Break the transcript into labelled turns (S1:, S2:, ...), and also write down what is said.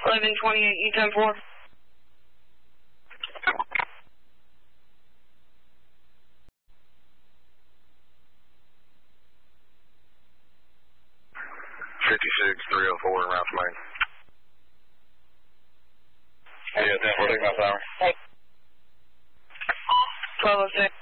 S1: 1128 U-10-4.
S2: 56-304 in Rouse Main. Yeah, 10-4, take my power.
S1: 1206.